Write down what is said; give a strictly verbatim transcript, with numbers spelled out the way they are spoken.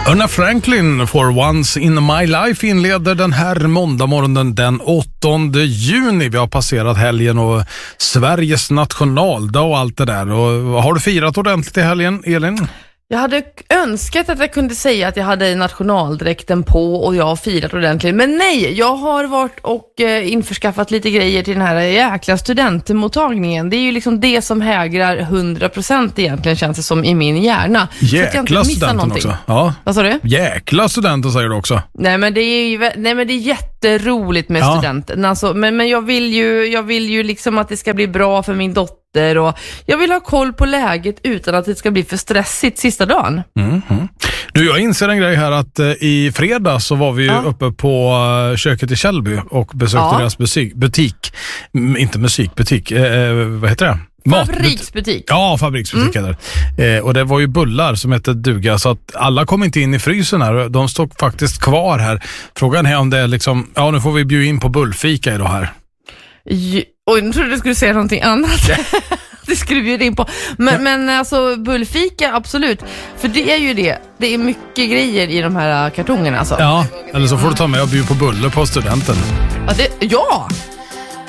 Anna Franklin, For Once in My Life, inleder den här måndagmorgonen den åttonde juni. Vi har passerat helgen och Sveriges nationaldag och allt det där. Och har du firat ordentligt i helgen, Elin? Jag hade önskat att jag kunde säga att jag hade nationaldräkten på och jag har firat ordentligt. Men nej, jag har varit och eh, införskaffat lite grejer till den här jäkla studentmottagningen. Det är ju liksom det som hägrar hundra procent egentligen, känns det som, i min hjärna. Jäkla studenten också. Ja. Vad sa du? Jäkla studenten säger du också. Nej, men det är ju, nej, men det är jätteroligt med ja. studenten. Alltså, men men jag, vill ju, jag vill ju liksom att det ska bli bra för min dotter. Och jag vill ha koll på läget utan att det ska bli för stressigt sista dagen. Mm, mm. Du, jag inser en grej här att eh, i fredag så var vi ja. uppe på uh, köket i Källby och besökte ja. deras butik. butik. Mm, inte musikbutik, eh, vad heter det? Fabriksbutik. Ja, fabriksbutik mm. där. Eh, och det var ju bullar som hette duga, så att alla kom inte in i frysen här. De stod faktiskt kvar här. Frågan är om det är liksom, ja, nu får vi bjuda in på bullfika idag här. J- Oj, nu trodde du skulle säga någonting annat. Yeah. Det skulle bjuda in på. Men, yeah. men alltså, bullfika, absolut. För det är ju det. Det är mycket grejer i de här kartongerna alltså. Ja, eller så får du ta med och bjuda på buller på studenten. Ja, det, ja!